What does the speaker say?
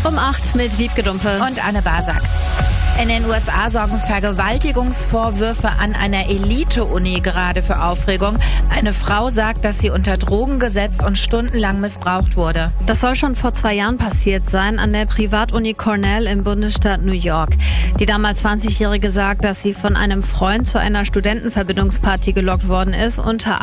Um 8 mit Wiebke Dumpe und Anne Basak. In den USA sorgen Vergewaltigungsvorwürfe an einer Elite-Uni gerade für Aufregung. Eine Frau sagt, dass sie unter Drogen gesetzt und stundenlang missbraucht wurde. Das soll schon vor 2 Jahren passiert sein, an der Privatuni Cornell im Bundesstaat New York. Die damals 20-Jährige sagt, dass sie von einem Freund zu einer Studentenverbindungsparty gelockt worden ist, unter